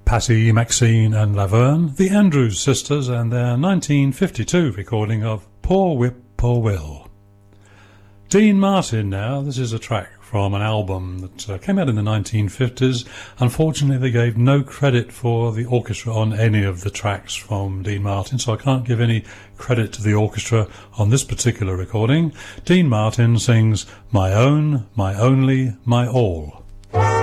Patty, Maxine and Laverne, the Andrews Sisters and their 1952 recording of Poor Whip, Poor Will. Dean Martin now, this is a track from an album that came out in the 1950s. Unfortunately, they gave no credit for the orchestra on any of the tracks from Dean Martin, so I can't give any credit to the orchestra on this particular recording. Dean Martin sings My Own, My Only, My All.